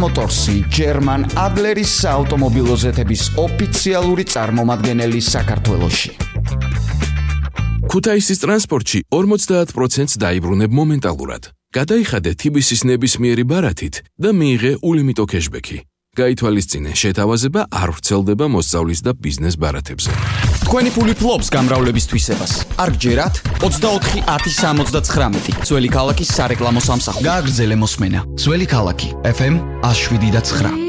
Motorsi, German Adleris საავტომობილო ზეთების ოფიციალური წარმომადგენელი საქართველოში. ქუთაისის ტრანსპორტში 50% დაიბრუნებ მომენტალურად. გადაიხადე TBC-ის ნებისმიერი ბარათით და მიიღე ულიმიტო кэშბექი. გაითვალისწინე შეთავაზება არ ვრცელდება მოსწავლის და ბიზნეს ბარათებზე. თქვენი ფული ფლობს გამრავლების თვისებას. არ გჯერათ 24-10-79 ძველი ქალაქის სარეკლამო სამსახური. გააგრძელე მოსმენა. ძველი ქალაქი FM 107.9